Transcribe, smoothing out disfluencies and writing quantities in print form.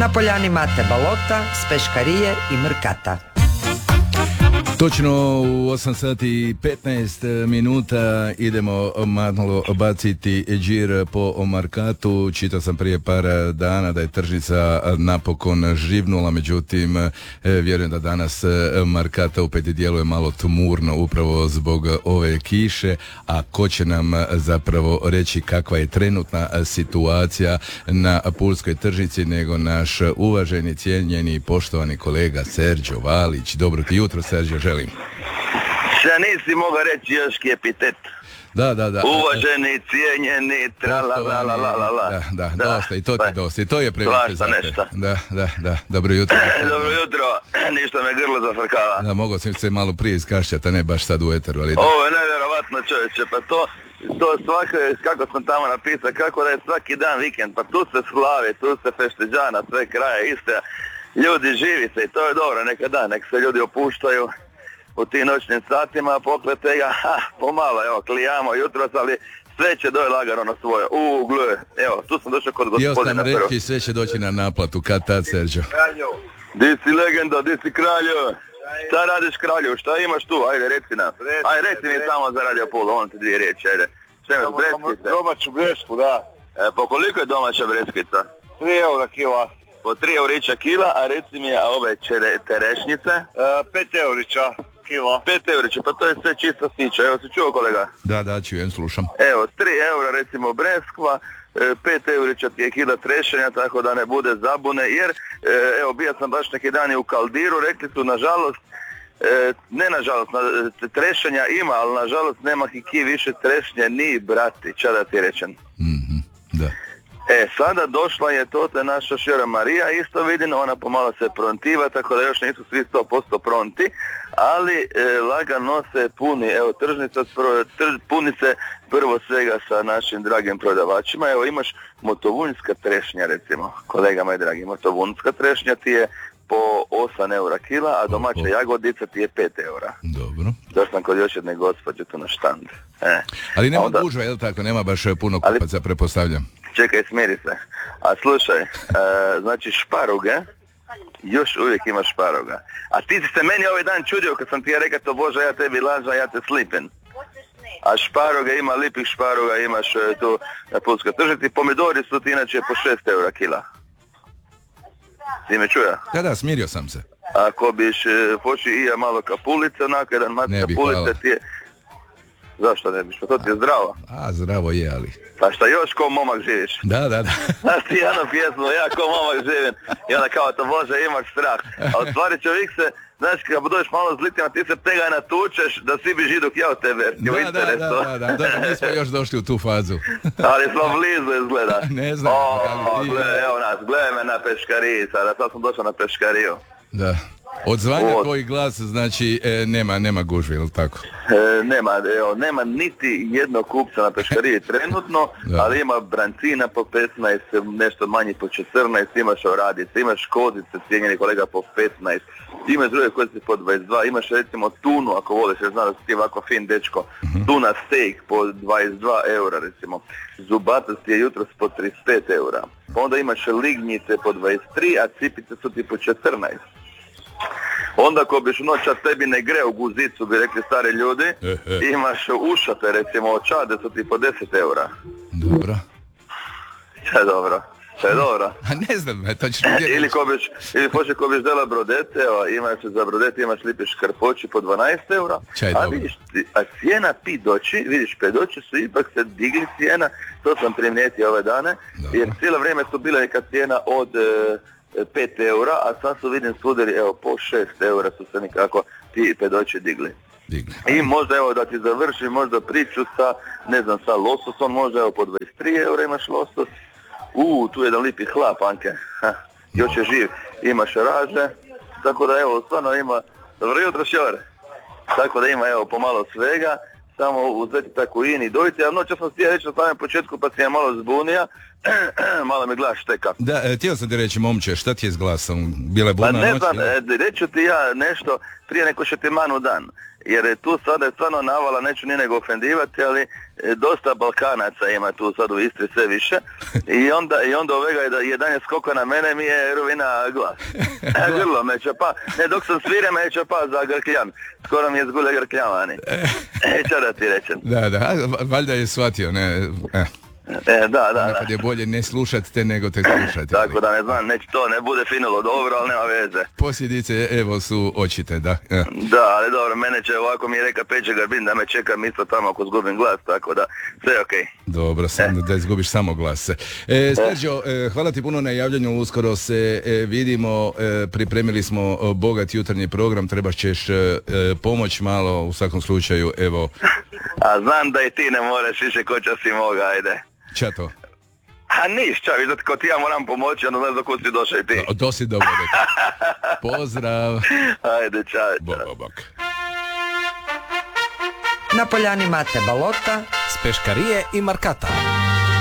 Na poljani Mate Balota, s Peškarije i Mrkata. Točno u 8 sati i 15 minuta idemo malo baciti džir po Markatu. Čitao sam prije par dana da je tržnica napokon živnula, međutim vjerujem da danas Markata opet djeluje malo tmurno upravo zbog ove kiše, a ko će nam zapravo reći kakva je trenutna situacija na pulskoj tržnici nego naš uvaženi, cijenjeni, poštovani kolega Serđo Valić. Dobro ti jutro, Serđo, želim. Šta nisi mogao reći još epitet? Da. Uvaženi, cijenjeni, tralalalala. Da, dosta, i to ti dosta, i to je previše za te. Da, dobro jutro. Dobro jutro, ništa me grlo zafrkava. Da, mogao sam se malo prije iskašćati, a ne baš sad u eteru, ali da. Ovo je nevjerovatno, čovječe, pa to svako, kako sam tamo napisao, kako da je svaki dan vikend, pa tu se slavi, tu se fešteđana, sve kraje iste, ljudi živi se i to je dobro, neka dan, nek se ljudi opuštaju u tim noćnim satima, poklete ga, pomalo, evo, klijamo jutros, ali sve će doći lagano na svoje. Gle, evo, tu sam došao kod gospodina. Htio sam reći, sve će doći na naplatu, kad tad, Serđo. Di si legenda, di si kralju? Šta radiš kralju, šta imaš tu? Ajde, reci nam. Ajde, reci mi samo za Radio Pulu, on ti dvije riječi, ajde. Šta imaš, breskice? Domaću bresku, da. Po koliko je domaća breskica? 3 eura kila. Po 3 eurića kila, a reci mi, a ove terešnjice? 5 eurića. Kilo. 5 eurića, pa to je sve čista sića. Evo, si čuo kolega? Da, čujem, slušam. Evo, 3 eura recimo breskva, 5 eurića ti je kila trešenja, tako da ne bude zabune, jer, evo, bio sam baš neki dan i u Kaldiru, rekli su, nažalost, trešenja ima, ali nažalost nema ki više trešnje ni brati, ča da ti rečem. Da. Sada došla je to te naša šera Marija, isto vidim, ona pomalo se prontiva, tako da još nisu svi 100% pronti, ali lagano se puni, evo tržnica puni se prvo svega sa našim dragim prodavačima. Evo imaš motovunjska trešnja recimo, kolega moj dragi, motovunjska trešnja ti je po 8 eura kila, a domaća jagodica ti je 5 eura. Dobro. Došao sam kod još jedne gospođe tu na štand. Ali nema gužva, jel tako? Nema baš puno kupaca, prepostavljam. Čekaj, smiri se. A slušaj, znači šparuge, još uvijek imaš šparuga. A ti si se meni ovaj dan čudio kad sam ti ja rekao to Bože, ja tebi lažem, ja te slipim. A šparuga ima, lipih šparuga imaš tu na pulskoj tržnici. Pomidori su ti inače po 6 eura kila. Ti me čuja? Da, smirio sam se. Ako biš poći i ja malo kapulice, onako jedan mat kapulice ti je... Zašto ne biš? Pa to ti je zdravo. Zdravo je, ali... Pa šta još ko momak živiš? Da. Znaš ti jednu pjesmu, ja ko momak živim. I onda kao to Bože imaš strah. A u stvari čovjek se, znaš kad dođeš malo zlitima, ti se tega natučeš da svi bi židok ja u tebe. Da, nismo još došli u tu fazu. Ali smo blizu izgleda. Ne znam. Evo nas, gledaj me na Peškariji sada, sad sam došao na Peškariju. Da. Od zvanja tvoj glas, znači, nema gužve, ili tako? Nema niti jednog kupca na Peškariji trenutno, ali ima brancina po 15, nešto manji po 14, imaš oradice, imaš kozice, cijenjeni kolega, po 15, imaš druge kozice po 22, imaš recimo tunu, ako voliš, jer znam da si ti ovako fin dečko, tuna steak po 22 eura, recimo, zubatac je jutros po 35 eura, pa onda imaš lignjice po 23, a cipice su ti po 14. Onda ako biš u noć, a tebi ne gre u guzicu, bi rekli stari ljudi, imaš ušate, recimo, očade su ti po 10 eura. Dobro. Šta je dobro? A ne znam, to ćeš ili poče ko biš dela brodete, imaš za brodete, imaš lipi škarpoći po 12 eura, a cijena pidoći, vidiš, pedoći su ipak se digli cijena, to sam primijetio ove dane, jer cijelo vrijeme su bile neka cijena od 5 eura, a sad su vidim sudari, evo, po 6 eura su se nekako ti pedoći digli. I možda, evo, da ti završim možda priču sa, ne znam, sa lososom, možda, evo, po 23 eura imaš losos. Tu je jedan lipi hlap, Anke, još je živ, imaš raže, tako da, evo, stvarno ima, dobro jutro, šjor, tako da ima, evo, pomalo svega, samo uzeti tako in i dojiti, a noća sam htio reći na samom početku pa si je malo zbunija, Malo mi glas šteka. Da, htio sam ti reći, momče, šta ti je s glasom? Bila je Pa burna ne noć? znam, reću ti ja nešto prije neko što ti manu dan. Jer je tu sada je stvarno navala, neću ni nego ofendivati, ali dosta Balkanaca ima tu sad u Istri sve više. I onda ovega je da 11 skoka na mene mi je ruvina glas. Grlo me čapa. Ne, dok sam svire me čapa za grkljan. Skoro mi je zgule grkljavani. Šta da ti rečem? Da, valjda je shvatio, ne... Da. Nekad je bolje ne slušati te nego te slušati. Tako da ne znam, neće to, ne bude finulo dobro, ali nema veze. Posljedice, evo, su očite, da. Da, ali dobro, mene će ovako mi je reka Peđe Garbin da me čekam isto tamo ako zgubim glas, tako da sve je okej. Dobro, sam da izgubiš samo glas. Sergio, hvala ti puno na javljanju, uskoro se vidimo, pripremili smo bogat jutarnji program, trebaš ćeš pomoć malo, u svakom slučaju, evo. A znam da i ti ne moraš više ko će si moga, ajde. Ča to? A ništa, vidim, ko ti ja moram pomoći, onda znam za ko si došao i ti. To si dobro rekao. Pozdrav. Ajde, čao. Bok. Na poljani Mate Balota s Peškarije i Markata.